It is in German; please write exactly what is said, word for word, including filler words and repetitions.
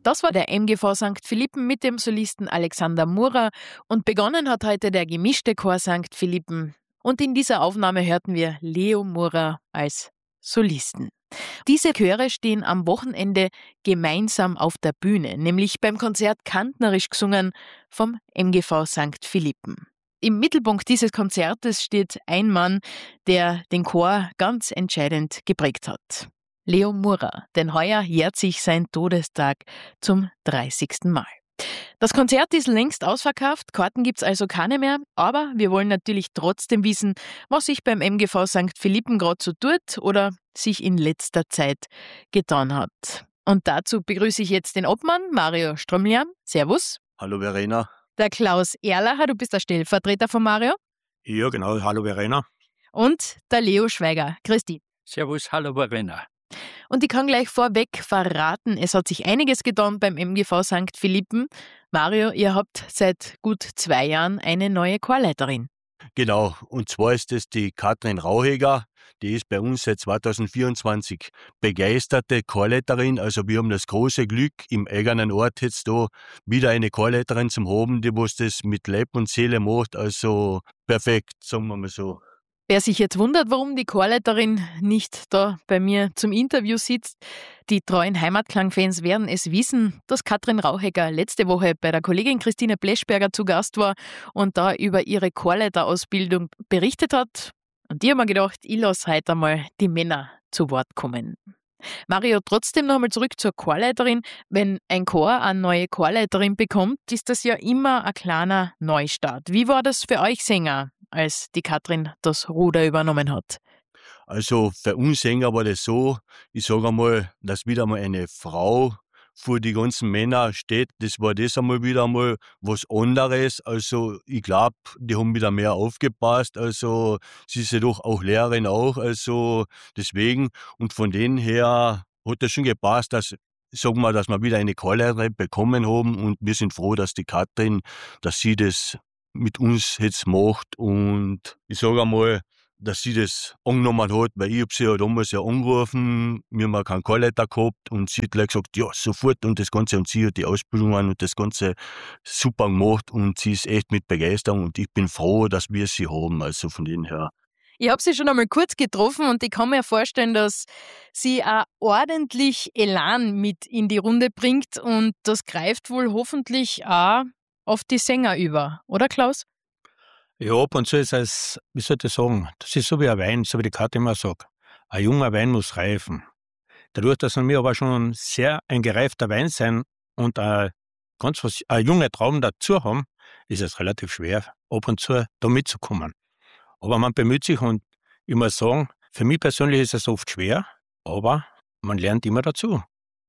Das war der M G V Sankt Philippen mit dem Solisten Alexander Mura und begonnen hat heute der gemischte Chor Sankt Philippen. Und in dieser Aufnahme hörten wir Leo Mura als Solisten. Diese Chöre stehen am Wochenende gemeinsam auf der Bühne, nämlich beim Konzert Kantnerisch gesungen vom M G V Sankt Philippen. Im Mittelpunkt dieses Konzertes steht ein Mann, der den Chor ganz entscheidend geprägt hat. Leo Mura, denn heuer jährt sich sein Todestag zum dreißigsten Mal. Das Konzert ist längst ausverkauft, Karten gibt's also keine mehr, aber wir wollen natürlich trotzdem wissen, was sich beim M G V Sankt Philippen gerade so tut oder sich in letzter Zeit getan hat. Und dazu begrüße ich jetzt den Obmann Mario Strömlian. Servus. Hallo Verena. Der Klaus Erlacher, du bist der Stellvertreter von Mario. Ja, genau. Hallo Verena. Und der Leo Schweiger. Grüß dich. Servus, hallo Verena. Und ich kann gleich vorweg verraten, es hat sich einiges getan beim M G V Sankt Philippen. Mario, ihr habt seit gut zwei Jahren eine neue Chorleiterin. Genau, und zwar ist es die Katrin Rauheger, die ist bei uns seit zweitausendvierundzwanzig begeisterte Chorleiterin. Also wir haben das große Glück, im eigenen Ort jetzt da wieder eine Chorleiterin zu haben, die was das mit Leib und Seele macht. Also perfekt, sagen wir mal so. Wer sich jetzt wundert, warum die Chorleiterin nicht da bei mir zum Interview sitzt, die treuen Heimatklang-Fans werden es wissen, dass Katrin Rauheger letzte Woche bei der Kollegin Christine Bleschberger zu Gast war und da über ihre Chorleiterausbildung berichtet hat. Und die haben mir gedacht, ich lasse heute einmal die Männer zu Wort kommen. Mario, trotzdem noch einmal zurück zur Chorleiterin. Wenn ein Chor eine neue Chorleiterin bekommt, ist das ja immer ein kleiner Neustart. Wie war das für euch Sänger, als die Katrin das Ruder übernommen hat? Also für uns Sänger war das so, ich sage einmal, dass wieder einmal eine Frau vor die ganzen Männer steht, das war das einmal wieder einmal was anderes. Also ich glaube, die haben wieder mehr aufgepasst, also sie ist ja doch auch Lehrerin auch, also deswegen. Und von denen her hat das schon gepasst, dass, sagen wir, dass wir wieder eine Chorlehrerin bekommen haben und wir sind froh, dass die Katrin, dass sie das mit uns jetzt macht und ich sage einmal, dass sie das angenommen hat, weil ich habe sie ja damals ja angerufen, wir haben keinen Chorleiter gehabt und sie hat gleich gesagt, ja, sofort und das Ganze und sie hat die Ausbildung an und das Ganze super gemacht und sie ist echt mit Begeisterung und ich bin froh, dass wir sie haben, also von denen her. Ich habe sie schon einmal kurz getroffen und ich kann mir vorstellen, dass sie auch ordentlich Elan mit in die Runde bringt und das greift wohl hoffentlich auch auf die Sänger über, oder Klaus? Ja, ab und zu ist es, wie soll ich sagen, das ist so wie ein Wein, so wie die Karte immer sagt. Ein junger Wein muss reifen. Dadurch, dass wir aber schon sehr ein gereifter Wein sein und ein, ganz was, ein junge Trauben dazu haben, ist es relativ schwer, ab und zu da mitzukommen. Aber man bemüht sich und ich muss sagen, für mich persönlich ist es oft schwer, aber man lernt immer dazu.